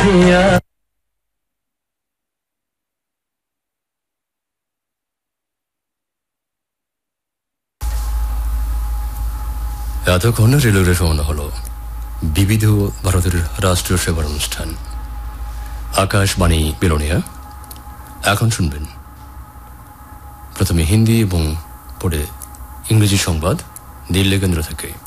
এতক্ষণ রেলওয়ে শোনানো হলো বিবিধ ভারতের রাষ্ট্রীয় সেবার অনুষ্ঠান আকাশবাণী বেলোনিয়া। এখন শুনবেন প্রথমে হিন্দি এবং পরে ইংরেজি সংবাদ দিল্লি কেন্দ্র থেকে।